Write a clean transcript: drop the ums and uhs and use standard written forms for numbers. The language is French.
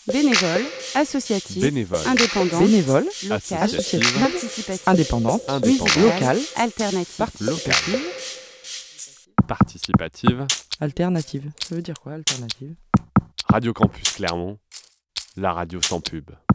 Bénévole, associative, Bénévole, indépendante, Bénévole, locale, associative, participative, indépendante, indépendante, locale, alternative, locale, participative, alternative. Ça veut dire quoi, alternative? Radio Campus Clermont, la radio sans pub.